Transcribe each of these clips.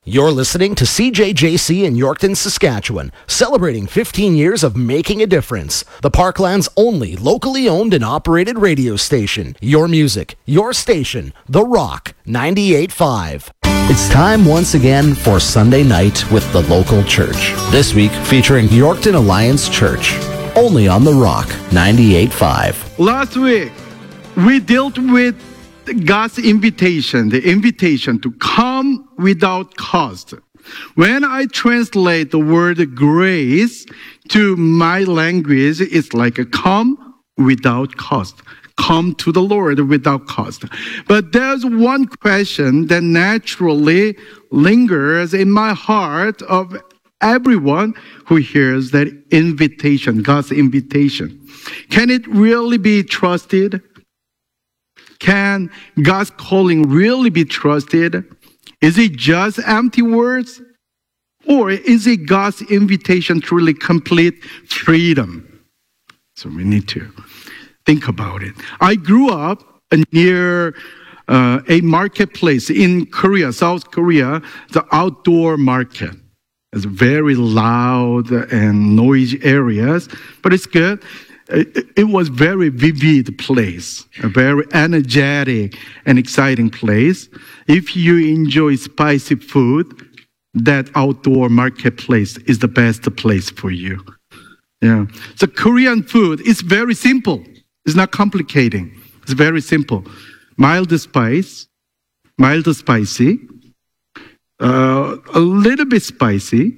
You're listening to CJJC in Yorkton, Saskatchewan, celebrating 15 years of making a difference. The Parkland's only locally owned and operated radio station. Your music, your station, The Rock 98.5. It's time once again for Sunday Night with the local church. This week featuring Yorkton Alliance Church. Only on The Rock 98.5. Last week, we dealt with God's invitation, the invitation to come without cost. When I translate the word grace to my language, it's like a come without cost. Come to the Lord without cost. But there's one question that naturally lingers in my heart of everyone who hears that invitation, God's invitation. Can it really be trusted? Can God's calling really be trusted? Is it just empty words? Or is it God's invitation truly complete freedom? So we need to think about it. I grew up near a marketplace in Korea, South Korea, the outdoor market. It's very loud and noisy areas, but it's good. It was very vivid place, a very energetic and exciting place. If you enjoy spicy food, that outdoor marketplace is the best place for you. Yeah. So Korean food is very simple. It's not complicating. It's very simple. Mild spicy, a little bit spicy,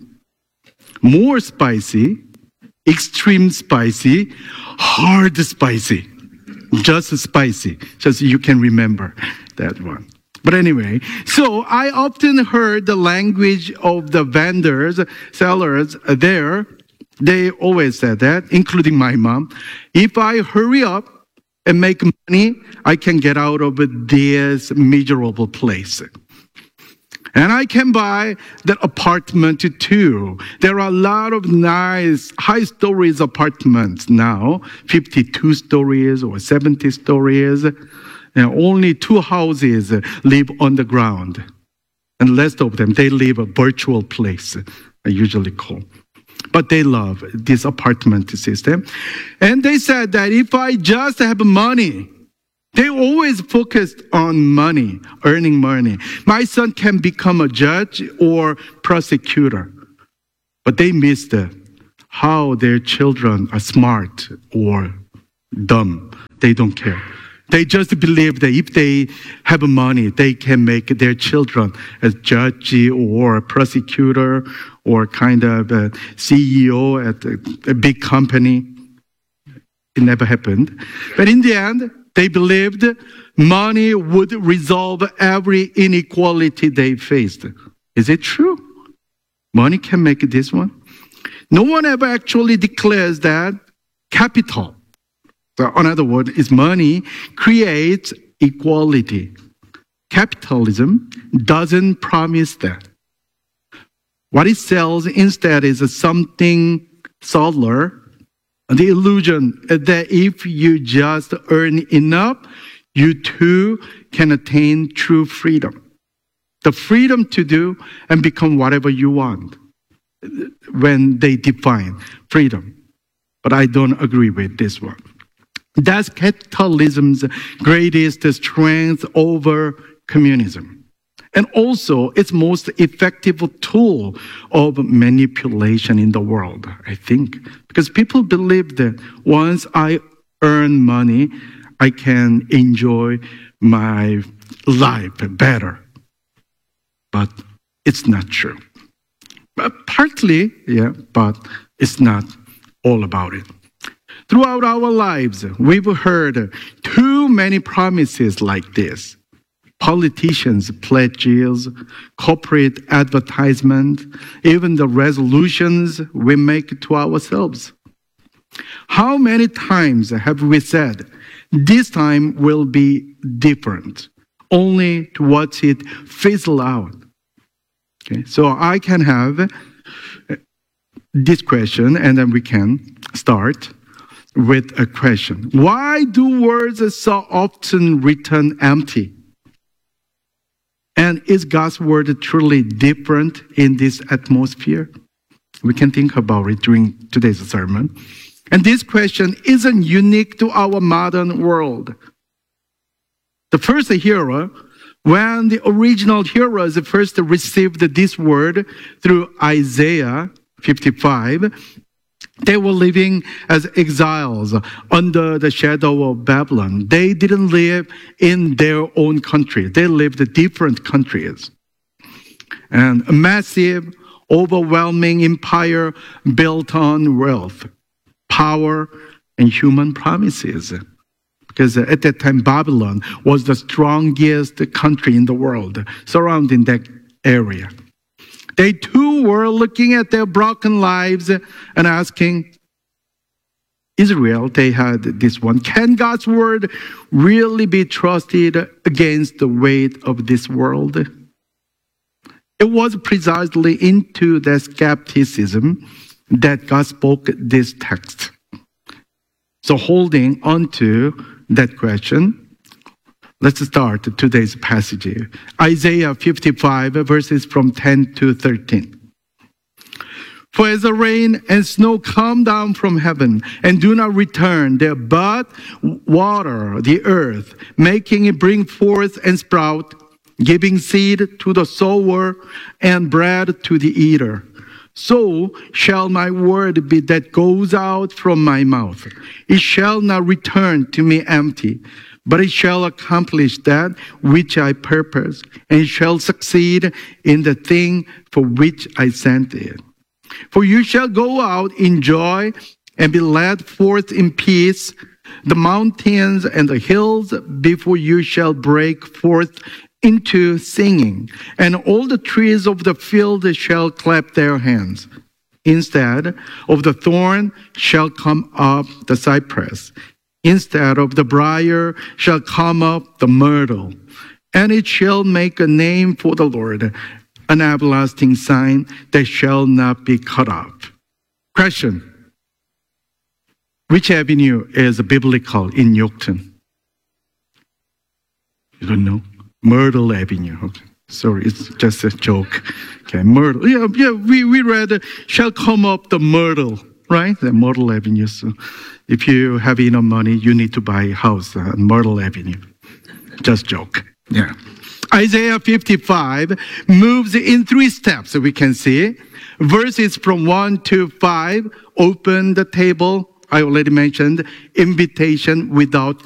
more spicy, extreme spicy, hard spicy, just spicy, just you can remember that one. But anyway, so I often heard the language of the vendors, sellers there. They always said that, including my mom. If I hurry up and make money, I can get out of this miserable place. And I can buy that apartment too. There are a lot of nice high stories apartments now, 52 stories or 70 stories. And only 2 houses live on the ground. And the rest of them, they live a virtual place, I usually call. But they love this apartment system. And they said that if I just have money, they always focused on money, earning money. My son can become a judge or prosecutor. But they missed how their children are smart or dumb. They don't care. They just believe that if they have money, they can make their children a judge or a prosecutor or kind of a CEO at a big company. It never happened. But in the end, they believed money would resolve every inequality they faced. Is it true? Money can make this one? No one ever actually declares that capital, so in other words, is money, creates equality. Capitalism doesn't promise that. What it sells instead is something subtler, the illusion that if you just earn enough, you too can attain true freedom. The freedom to do and become whatever you want when they define freedom. But I don't agree with this one. That's capitalism's greatest strength over communism. And also its most effective tool of manipulation in the world, I think. Because people believe that once I earn money, I can enjoy my life better. But it's not true. Partly, yeah, but it's not all about it. Throughout our lives, we've heard too many promises like this. Politicians' pledges, corporate advertisement, even the resolutions we make to ourselves. How many times have we said, this time will be different, only to watch it fizzle out? Okay, so I can have this question, and then we can start with a question. Why do words so often return empty? And is God's word truly different in this atmosphere? We can think about it during today's sermon. And this question isn't unique to our modern world. The first hearer, when the original hearers first received this word through Isaiah 55, they were living as exiles under the shadow of Babylon. They didn't live in their own country. They lived in different countries. And a massive, overwhelming empire built on wealth, power, and human promises. Because at that time, Babylon was the strongest country in the world surrounding that area. They too were looking at their broken lives and asking, Israel, they had this one, can God's word really be trusted against the weight of this world? It was precisely into that skepticism that God spoke this text. So holding on to that question, let's start today's passage. Isaiah 55, verses from 10 to 13. For as the rain and snow come down from heaven and do not return there, but water the earth, making it bring forth and sprout, giving seed to the sower and bread to the eater, so shall my word be that goes out from my mouth. It shall not return to me empty, but it shall accomplish that which I purpose, and shall succeed in the thing for which I sent it. For you shall go out in joy and be led forth in peace. The mountains and the hills before you shall break forth into singing, and all the trees of the field shall clap their hands. Instead of the thorn shall come up the cypress. Instead of the briar shall come up the myrtle. And it shall make a name for the Lord, an everlasting sign that shall not be cut off. Question: which avenue is biblical in Yorkton? You don't know? Myrtle Avenue. Okay. Sorry, it's just a joke. Okay, Myrtle. Yeah, we read, shall come up the Myrtle, right? The Myrtle Avenue. So if you have enough money, you need to buy a house on Myrtle Avenue. Just joke. Yeah. Isaiah 55 moves in 3 steps, we can see. Verses from 1 to 5, open the table. I already mentioned invitation without